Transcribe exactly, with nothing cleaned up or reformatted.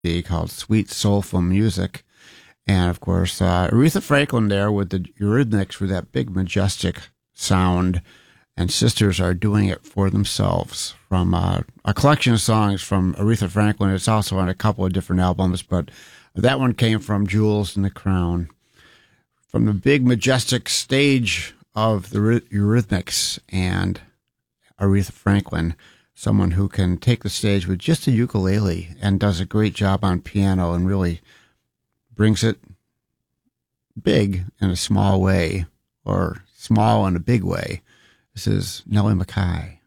called Sweet Soulful Music. And, of course, uh, Aretha Franklin there with the Eurythmics with that big, majestic sound. And sisters are doing it for themselves from uh, a collection of songs from Aretha Franklin. It's also on a couple of different albums, but that one came from Jewels and the Crown. From the big, majestic stage of the Eurythmics and Aretha Franklin, someone who can take the stage with just a ukulele and does a great job on piano and really brings it big in a small way, or small in a big way. This is Nellie McKay.